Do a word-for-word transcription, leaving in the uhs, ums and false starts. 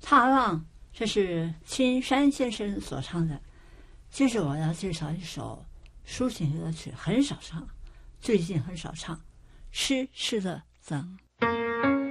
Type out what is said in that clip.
踏浪，这是青山先生所唱的。接着我要介绍一首抒情歌曲，很少唱，最近很少唱，痴痴的等。